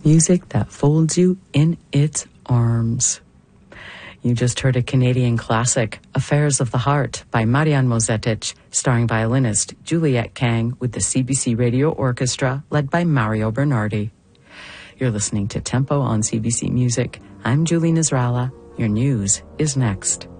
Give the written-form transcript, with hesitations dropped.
Music that folds you in its arms. You just heard a Canadian classic, Affairs of the Heart, by Marian Mozetic, starring violinist Juliette Kang with the CBC Radio Orchestra, led by Mario Bernardi. You're listening to Tempo on CBC Music. I'm Julie Nasrallah. Your news is next.